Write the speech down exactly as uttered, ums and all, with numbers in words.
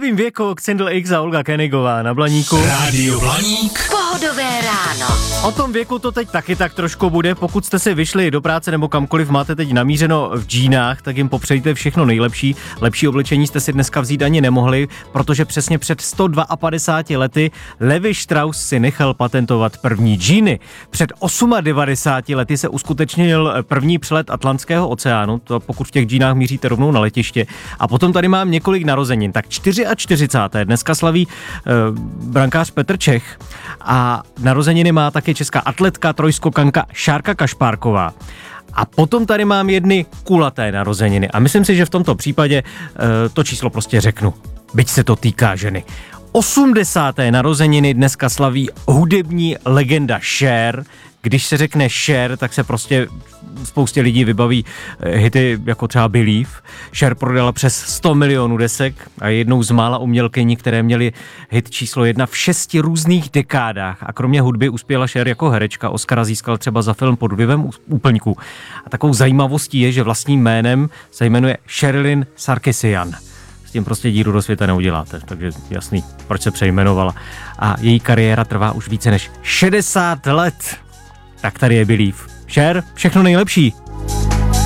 Zdravím Věko, Xindl X a Olga Kenigová na Blaníku. Rádio Blaník. Pohodové ráno. O tom věku to teď taky tak trošku bude. Pokud jste si vyšli do práce nebo kamkoliv máte teď namířeno v džínách, tak jim popřejte všechno nejlepší. Lepší oblečení jste si dneska vzít ani nemohli, protože přesně před sto padesát dva lety Levi Strauss si nechal patentovat první džíny. Před devadesáti osmi lety se uskutečnil první přelet Atlantského oceánu, to pokud v těch džínách míříte rovnou na letiště. A potom tady mám několik narozenin. Tak čtyřicáté čtyři. dneska slaví eh, brankář Petr Čech a narozeniny má také česká atletka, trojskokanka Šárka Kašpárková. A potom tady mám jedny kulaté narozeniny a myslím si, že v tomto případě e, to číslo prostě řeknu, byť se to týká ženy. osmdesáté narozeniny dneska slaví hudební legenda Cher. Když se řekne Cher, tak se prostě spoustě lidí vybaví hity jako třeba Believe. Cher prodala přes sto milionů desek a je jednou z mála umělkyní, které měly hit číslo jedna v šesti různých dekádách. A kromě hudby uspěla Cher jako herečka. Oscara získal třeba za film Pod vlivem úplňků. A takovou zajímavostí je, že vlastním jménem se jmenuje Sherilyn Sarkisian. S tím prostě díru do světa neuděláte, takže jasný, proč se přejmenovala. A její kariéra trvá už více než šedesát let. Tak tady je Believe. Cher, všechno nejlepší.